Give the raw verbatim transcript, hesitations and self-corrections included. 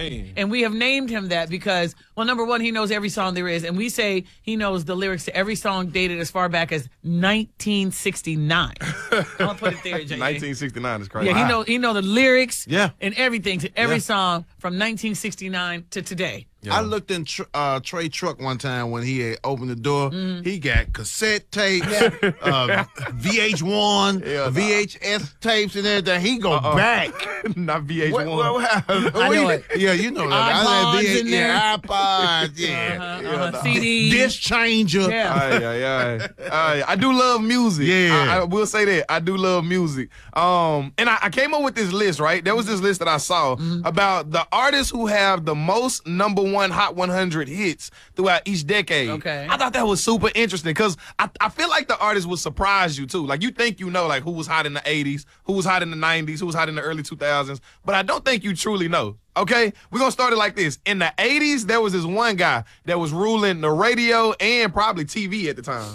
Man. And we have named him that because, well, number one, he knows every song there is. And we say he knows the lyrics to every song dated as far back as nineteen sixty-nine. I'm going to put it there, J J. nineteen sixty-nine is crazy. Yeah, he know he know the lyrics Yeah. and everything to every Yeah. song from nineteen sixty-nine to today. I looked in tr- uh, Trey truck one time when he had opened the door. Mm-hmm. He got cassette tapes, uh, V H one, Hell nah. V H S tapes, and everything. He go Uh-uh. back. Not V H one. What- what- what- I know what- it. Yeah, you know that. I iPods had V H, in there. yeah, iPods, yeah. Uh-huh, Yeah, uh-huh. nah. C Ds. Disc changer. Yeah. Aye, aye, aye. Aye. I do love music. Yeah. I, I will say that. I do love music. Um, and I, I came up with this list, right? There was this list that I saw Mm-hmm. about the artists who have the most number one Hot one hundred hits throughout each decade. Okay. I thought that was super interesting because I, I feel like the artists would surprise you too. Like you think you know like who was hot in the eighties, who was hot in the nineties, who was hot in the early two thousands, but I don't think you truly know. Okay, we're gonna start it like this. In the eighties, there was this one guy that was ruling the radio and probably T V at the time.